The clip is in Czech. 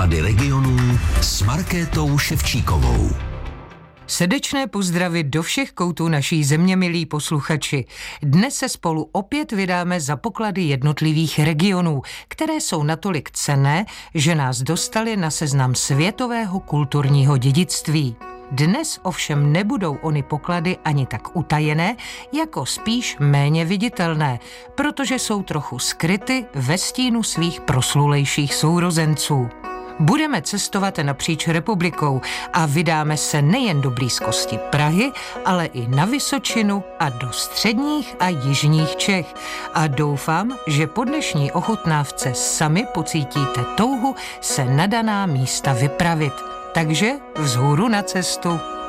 Poklady regionů s Markétou Ševčíkovou. Srdečné pozdravy do všech koutů naší země, milí posluchači. Dnes se spolu opět vydáme za poklady jednotlivých regionů, které jsou natolik cenné, že nás dostaly na seznam světového kulturního dědictví. Dnes ovšem nebudou ony poklady ani tak utajené, jako spíš méně viditelné, protože jsou trochu skryty ve stínu svých proslulejších sourozenců. Budeme cestovat napříč republikou a vydáme se nejen do blízkosti Prahy, ale i na Vysočinu a do středních a jižních Čech. A doufám, že po dnešní ochutnávce sami pocítíte touhu se na daná místa vypravit. Takže vzhůru na cestu.